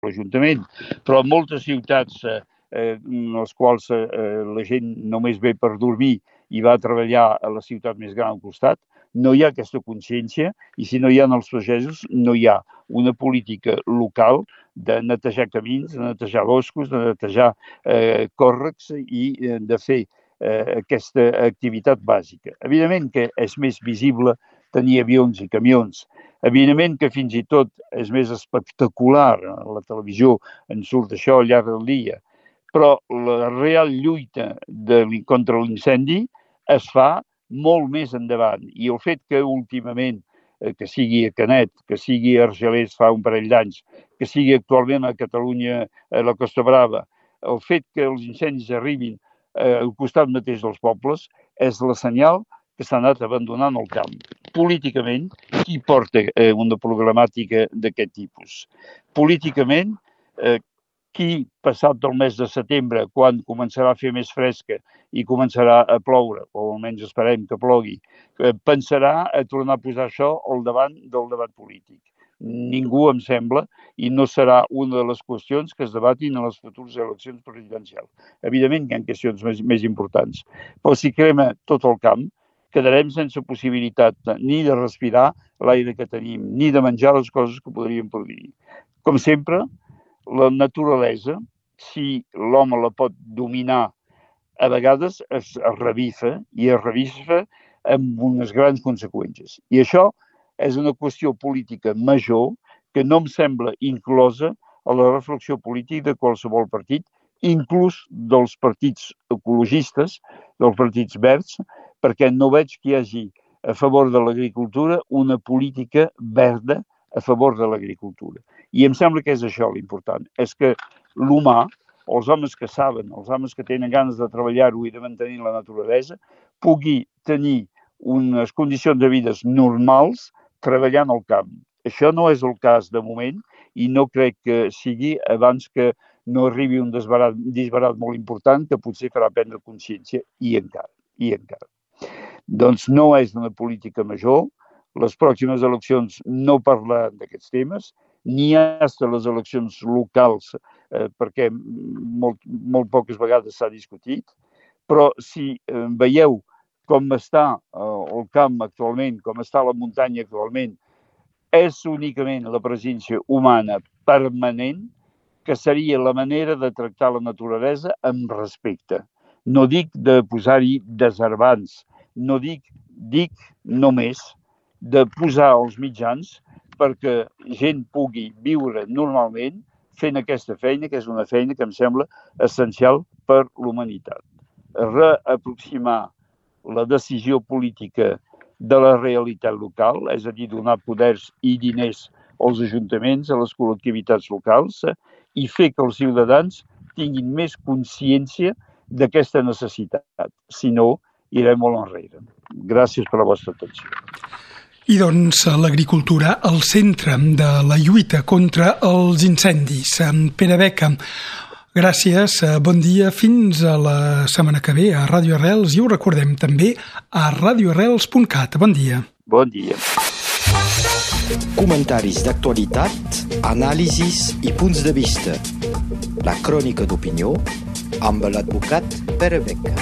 l'Ajuntament, però en moltes ciutats en les quals la gent només ve per dormir i va a treballar a la ciutat més gran al costat, no hi ha aquesta consciència, i si no hi ha els pagesos, no hi ha una política local de netejar camins, de netejar boscos, de netejar còrrecs i de fer aquesta activitat bàsica. Evidentment que és més visible tenir avions i camions. Evidentment que fins i tot és més espectacular, a la televisió en surt això al llarg del dia, però la real lluita contra l'incendi es fa molt més endavant. I el fet que últimament, que sigui a Canet, que sigui a Argelers fa un parell d'anys, que sigui actualment a Catalunya, a la Costa Brava, el fet que els incendis arribin al costat mateix dels pobles és la senyal que s'ha anat abandonant el camp. Políticament, qui porta una problemàtica d'aquest tipus? Políticament, qui, passat del mes de setembre, quan començarà a fer més fresca i començarà a ploure, o almenys esperem que plogui, pensarà a tornar a posar això al davant del debat polític. Ningú, em sembla, i no serà una de les qüestions que es debatin a les futures eleccions presidencials. Evidentment que hi ha qüestions més importants, però si crema tot el camp, quedarem sense possibilitat ni de respirar l'aire que tenim, ni de menjar les coses que podríem produir. Com sempre, la naturalesa, si l'home la pot dominar, a vegades es revifa amb unes grans conseqüències. I això és una qüestió política major que no em sembla inclosa a la reflexió política de qualsevol partit, inclús dels partits ecologistes, dels partits verds, perquè no veig que hi hagi a favor de l'agricultura una política verda a favor de l'agricultura. I em sembla que és això l'important, és que l'humà, els homes que saben, els homes que tenen ganes de treballar-ho i de mantenir la naturalesa, pugui tenir unes condicions de vida normals treballant al camp. Això no és el cas de moment i no crec que sigui abans que no arribi un disbarat molt important que potser farà prendre consciència i encara. Doncs no és una política major. Les pròximes eleccions no parlaran d'aquests temes, ni hasta les eleccions locals, perquè molt poques vegades s'ha discutit, però si veieu com està el camp actualment, com està la muntanya actualment, és únicament la presència humana permanent que seria la manera de tractar la naturalesa amb respecte. No dic de posar-hi desherbants, no dic només de posar els mitjans perquè gent pugui viure normalment fent aquesta feina, que és una feina que em sembla essencial per l'humanitat. Reaproximar la decisió política de la realitat local, és a dir, donar poders i diners als ajuntaments, a les col·lectivitats locals, i fer que els ciutadans tinguin més consciència d'aquesta necessitat. Si no, irem molt enrere. Gràcies per la vostra atenció. I doncs l'agricultura al centre de la lluita contra els incendis. Pere Beca, gràcies, bon dia, fins a la setmana que ve a Ràdio Arrels i ho recordem també a radioarrels.cat. Bon dia. Bon dia. Comentaris d'actualitat, anàlisis i punts de vista. La crònica d'opinió amb l'advocat Pere Beca.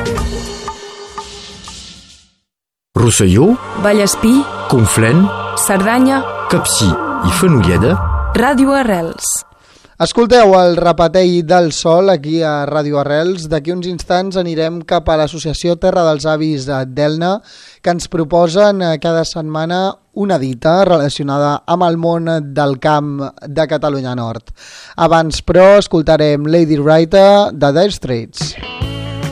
Rosselló, Vallespí, Conflent, Cerdanya, Capcir i Fenolleda. Ràdio Arrels. Escolteu el repetell del sol aquí a Ràdio Arrels. D'aquí uns instants anirem cap a l'Associació Terra dels Avis d'Elna, que ens proposen cada setmana una dita relacionada amb el món del camp de Catalunya Nord. Abans, però, escoltarem Lady Writer de Dire Straits.